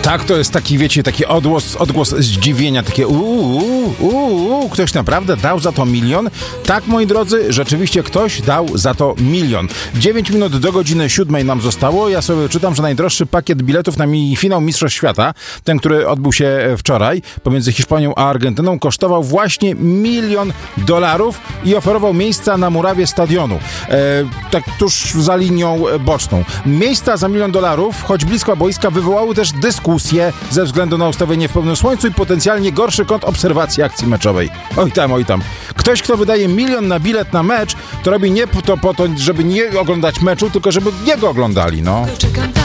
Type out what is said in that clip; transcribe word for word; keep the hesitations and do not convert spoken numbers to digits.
Tak, to jest taki, wiecie, taki odgłos, odgłos zdziwienia, takie uuu, uuu, ktoś naprawdę dał za to milion? Tak, moi drodzy, rzeczywiście ktoś dał za to milion. dziewięć minut do godziny siódmej nam zostało. Ja sobie czytam, że najdroższy pakiet biletów na mi- finał Mistrzostw Świata, ten, który odbył się wczoraj pomiędzy Hiszpanią a Argentyną, kosztował właśnie milion dolarów i oferował miejsca na murawie stadionu. E, tak tuż za linią boczną. Miejsca za milion dolarów, choć blisko boiska, wywołały też dyskusję ze względu na ustawienie w pełnym słońcu i potencjalnie gorszy kąt obserwacji akcji meczowej. Oj tam, oj tam. Ktoś, kto wydaje milion na bilet na mecz, to robi nie to po to, żeby nie oglądać meczu, tylko żeby jego oglądali, no. Czekam